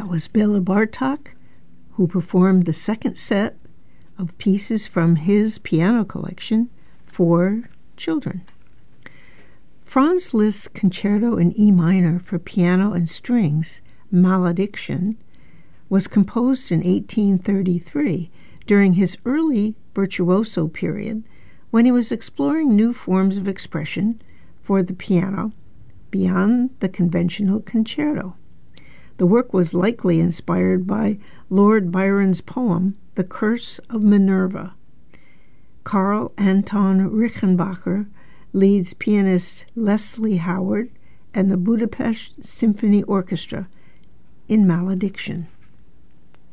was Bela Bartok, who performed the second set of pieces from his piano collection for children. Franz Liszt's Concerto in E minor for piano and strings, Malediction, was composed in 1833 during his early virtuoso period when he was exploring new forms of expression for the piano beyond the conventional concerto. The work was likely inspired by Lord Byron's poem, The Curse of Minerva. Karl Anton Rickenbacker leads pianist Leslie Howard and the Budapest Symphony Orchestra in Malediction.